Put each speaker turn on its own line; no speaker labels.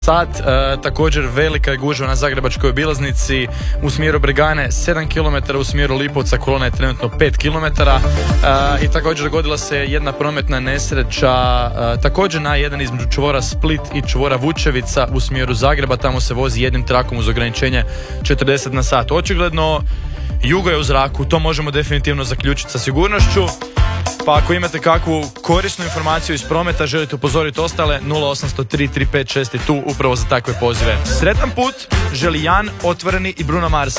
sat. Također velika je gužva na Zagrebačkoj obilaznici u smjeru Bregane 7 km, u smjeru Lipovca kolona je trenutno 5 km. I također dogodila se jedna prometna nesreća također na jedan između čvora Split i čvora Vučevica u smjeru Zagreba. Tamo se vozi jednim trakom uz ograničenje 40 na sat. Očigledno jugo je u zraku, to možemo definitivno zaključiti sa sigurnošću. Pa ako imate kakvu korisnu informaciju iz prometa, želite upozoriti ostale, 0800 335 6 je tu upravo za takve pozive. Sretan put želi Jan, Otvoreni i Bruno Mars.